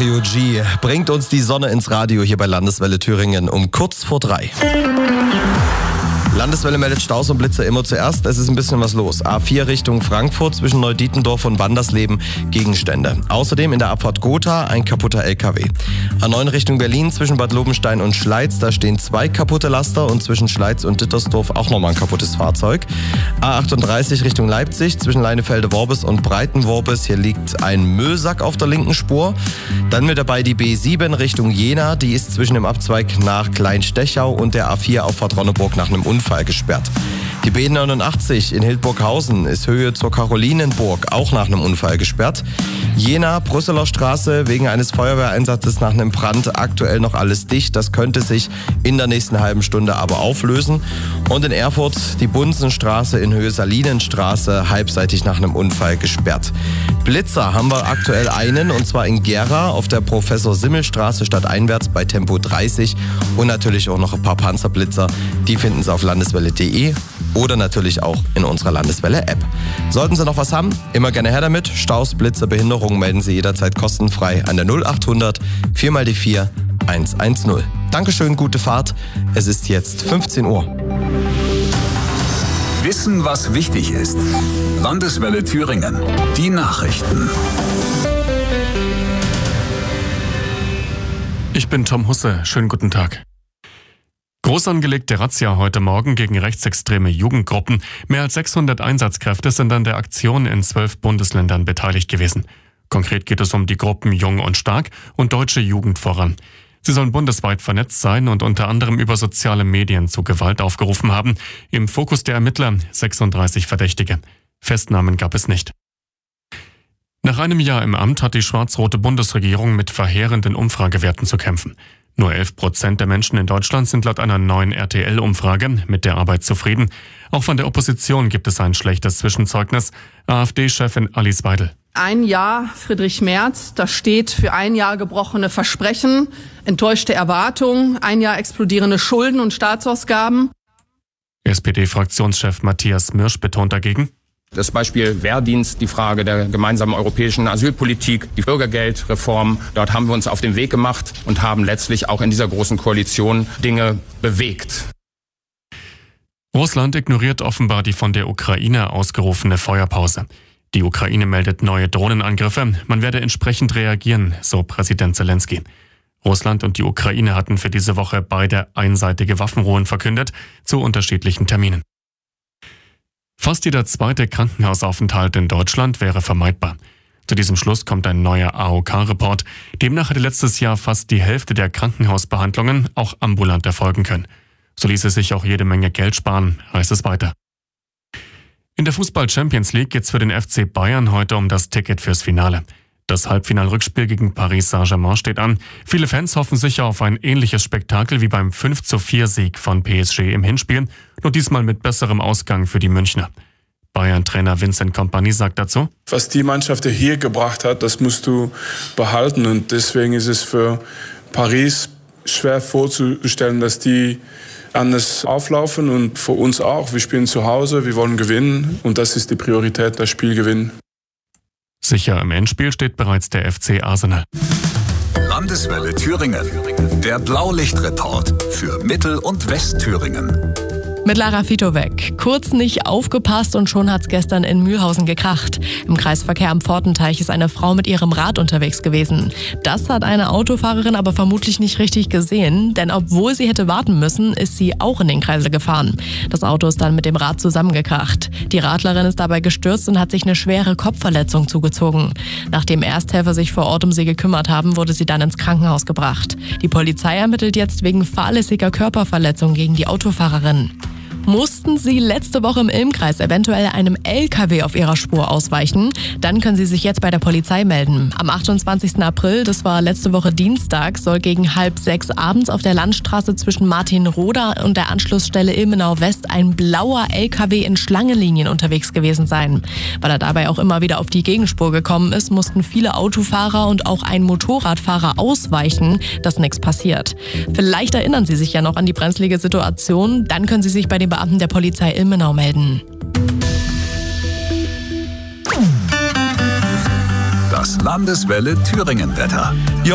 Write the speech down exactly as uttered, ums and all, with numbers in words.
Mario G. bringt uns die Sonne ins Radio hier bei Landeswelle Thüringen um kurz vor drei. Landeswelle meldet Staus und Blitze immer zuerst. Es ist ein bisschen was los. A vier Richtung Frankfurt zwischen Neudietendorf und Wandersleben Gegenstände. Außerdem in der Abfahrt Gotha ein kaputter L K W. A neun Richtung Berlin zwischen Bad Lobenstein und Schleiz. Da stehen zwei kaputte Laster und zwischen Schleiz und Dittersdorf auch nochmal ein kaputtes Fahrzeug. A achtunddreißig Richtung Leipzig zwischen Leinefelde-Worbis und Breitenworbis. Hier liegt ein Müllsack auf der linken Spur. Dann mit dabei die B sieben Richtung Jena. Die ist zwischen dem Abzweig nach Kleinstechau und der A vier Auffahrt Ronneburg nach einem Unfall gesperrt. Die B neunundachtzig in Hildburghausen ist Höhe zur Karolinenburg auch nach einem Unfall gesperrt. Jena, Brüsseler Straße wegen eines Feuerwehreinsatzes nach einem Brand aktuell noch alles dicht. Das könnte sich in der nächsten halben Stunde aber auflösen. Und in Erfurt die Bunsenstraße in Höhe Salinenstraße halbseitig nach einem Unfall gesperrt. Blitzer haben wir aktuell einen und zwar in Gera auf der Professor-Simmel-Straße stadteinwärts bei Tempo dreißig und natürlich auch noch ein paar Panzerblitzer. Die finden Sie auf landeswelle punkt de oder natürlich auch in unserer Landeswelle-App. Sollten Sie noch was haben, immer gerne her damit. Staus, Blitze, Behinderungen melden Sie jederzeit kostenfrei an der null achthundert vier mal die vier eins eins null. Dankeschön, gute Fahrt. Es ist jetzt fünfzehn Uhr. Wissen, was wichtig ist. Landeswelle Thüringen. Die Nachrichten. Ich bin Tom Husse. Schönen guten Tag. Groß angelegte Razzia heute Morgen gegen rechtsextreme Jugendgruppen. Mehr als sechshundert Einsatzkräfte sind an der Aktion in zwölf Bundesländern beteiligt gewesen. Konkret geht es um die Gruppen Jung und Stark und Deutsche Jugend voran. Sie sollen bundesweit vernetzt sein und unter anderem über soziale Medien zu Gewalt aufgerufen haben. Im Fokus der Ermittler sechsunddreißig Verdächtige. Festnahmen gab es nicht. Nach einem Jahr im Amt hat die schwarz-rote Bundesregierung mit verheerenden Umfragewerten zu kämpfen. Nur elf Prozent der Menschen in Deutschland sind laut einer neuen R T L-Umfrage mit der Arbeit zufrieden. Auch von der Opposition gibt es ein schlechtes Zwischenzeugnis. AfD-Chefin Alice Weidel. Ein Jahr Friedrich Merz, das steht für ein Jahr gebrochene Versprechen, enttäuschte Erwartungen, ein Jahr explodierende Schulden und Staatsausgaben. S P D-Fraktionschef Matthias Mirsch betont dagegen: Das Beispiel Wehrdienst, die Frage der gemeinsamen europäischen Asylpolitik, die Bürgergeldreform. Dort haben wir uns auf den Weg gemacht und haben letztlich auch in dieser großen Koalition Dinge bewegt. Russland ignoriert offenbar die von der Ukraine ausgerufene Feuerpause. Die Ukraine meldet neue Drohnenangriffe. Man werde entsprechend reagieren, so Präsident Zelensky. Russland und die Ukraine hatten für diese Woche beide einseitige Waffenruhen verkündet, zu unterschiedlichen Terminen. Fast jeder zweite Krankenhausaufenthalt in Deutschland wäre vermeidbar. Zu diesem Schluss kommt ein neuer A O K-Report. Demnach hatte letztes Jahr fast die Hälfte der Krankenhausbehandlungen auch ambulant erfolgen können. So ließe sich auch jede Menge Geld sparen, heißt es weiter. In der Fußball-Champions League geht's für den F C Bayern heute um das Ticket fürs Finale. Das Halbfinalrückspiel gegen Paris Saint-Germain steht an. Viele Fans hoffen sicher auf ein ähnliches Spektakel wie beim fünf zu vier Sieg von P S G im Hinspiel, nur diesmal mit besserem Ausgang für die Münchner. Bayern-Trainer Vincent Kompany sagt dazu: Was die Mannschaft hier gebracht hat, das musst du behalten. Und deswegen ist es für Paris schwer vorzustellen, dass die anders auflaufen. Und für uns auch. Wir spielen zu Hause, wir wollen gewinnen. Und das ist die Priorität, das Spiel gewinnen. Sicher im Endspiel steht bereits der F C Arsenal. Landeswelle Thüringen. Der Blaulichtreport für Mittel- und Westthüringen. Mit Lara Fitowek. Kurz nicht aufgepasst und schon hat's gestern in Mühlhausen gekracht. Im Kreisverkehr am Pfortenteich ist eine Frau mit ihrem Rad unterwegs gewesen. Das hat eine Autofahrerin aber vermutlich nicht richtig gesehen, denn obwohl sie hätte warten müssen, ist sie auch in den Kreisel gefahren. Das Auto ist dann mit dem Rad zusammengekracht. Die Radlerin ist dabei gestürzt und hat sich eine schwere Kopfverletzung zugezogen. Nachdem Ersthelfer sich vor Ort um sie gekümmert haben, wurde sie dann ins Krankenhaus gebracht. Die Polizei ermittelt jetzt wegen fahrlässiger Körperverletzung gegen die Autofahrerin. Mussten Sie letzte Woche im Ilmkreis eventuell einem L K W auf Ihrer Spur ausweichen? Dann können Sie sich jetzt bei der Polizei melden. Am achtundzwanzigsten April, das war letzte Woche Dienstag, soll gegen halb sechs abends auf der Landstraße zwischen Martinroda und der Anschlussstelle Ilmenau West ein blauer L K W in Schlangenlinien unterwegs gewesen sein. Weil er dabei auch immer wieder auf die Gegenspur gekommen ist, mussten viele Autofahrer und auch ein Motorradfahrer ausweichen, dass nichts passiert. Vielleicht erinnern Sie sich ja noch an die brenzlige Situation. Dann können Sie sich bei den Beamten der Polizei Ilmenau melden. Das Landeswelle Thüringen Wetter.